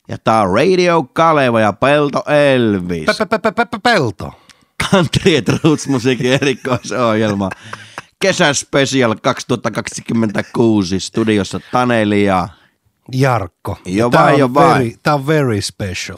Ja tää on Radio Kaleva ja Pelto Elvis. Pelto. Country & Roots-musiikin erikoisohjelma. Kesäspecial 2026 studiossa Taneli ja Jarkko. Jo vai. Tää on very special.